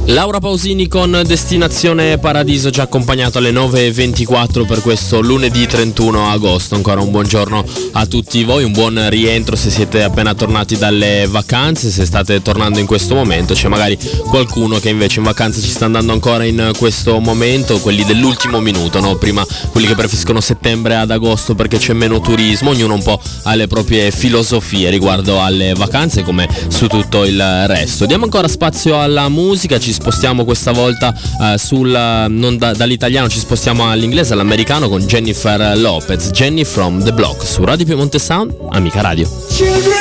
Laura Pausini con Destinazione Paradiso ci ha accompagnato alle 9.24 per questo lunedì 31 agosto. Ancora un buongiorno a tutti voi, un buon rientro se siete appena tornati dalle vacanze, se state tornando in questo momento. C'è magari qualcuno che invece in vacanza ci sta andando ancora in questo momento, quelli dell'ultimo minuto, no? Prima quelli che preferiscono settembre ad agosto perché c'è meno turismo, ognuno un po' ha le proprie filosofie riguardo alle vacanze come su tutto il resto. Diamo ancora spazio alla musica, ci spostiamo questa volta non dall'italiano, ci spostiamo all'inglese, all'americano con Jennifer Lopez, Jenny from the Block su Radio Piemonte Sound, Amica Radio.